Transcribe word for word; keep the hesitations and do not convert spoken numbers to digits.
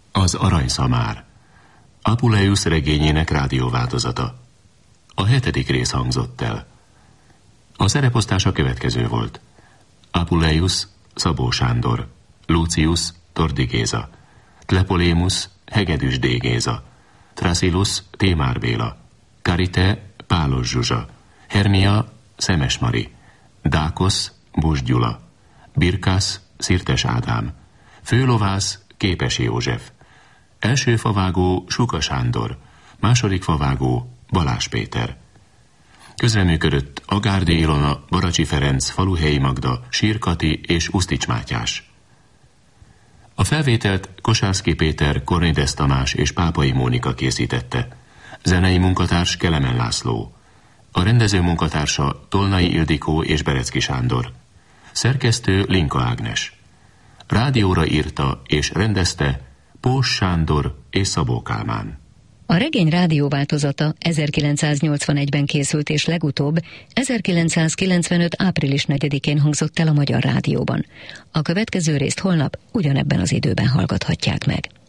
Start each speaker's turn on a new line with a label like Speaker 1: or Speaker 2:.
Speaker 1: Az aranyszamár. Apuleius regényének rádióváltozata. A hetedik rész hangzott el. A szereposztás a következő volt. Apuleius Szabó Sándor, Lucius Tordi Géza, Tlepolémus Hegedűs D. Géza, Thrasilus Témár Béla, Karite Pálos Zsuzsa, Hermia Szemes Mari, Dákosz Bus Gyula, Birkász Szirtes Ádám, főlovász Képes József, első favágó Suka Sándor, második favágó Balázs Péter. Közreműködött Agárdi Ilona, Baracsi Ferenc, Faluhelyi Magda, Sírkati és Usztics Mátyás. A felvételt Kosárszky Péter, Kornides Tamás és Pápai Mónika készítette. Zenei munkatárs Kelemen László. A rendező munkatársa Tolnai Ildikó és Berecki Sándor. Szerkesztő Linka Ágnes. Rádióra írta és rendezte Pós Sándor és Szabó Kálmán.
Speaker 2: A regény rádióváltozata ezerkilencszáznyolcvanegyben készült, és legutóbb ezerkilencszázkilencvenöt április negyedikén hangzott el a Magyar Rádióban. A következő részt holnap ugyanebben az időben hallgathatják meg.